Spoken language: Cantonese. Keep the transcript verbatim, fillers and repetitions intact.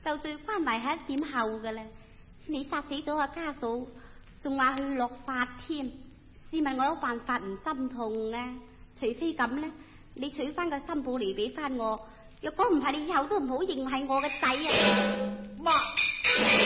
到最翻埋喺點後㗎啦。你殺死咗阿家嫂，仲話去落法添。試問我有辦法唔心痛啊？除非咁咧，你取翻個新抱嚟俾翻我。若果唔係，你以後都唔好認係我嘅仔啊！ 媽。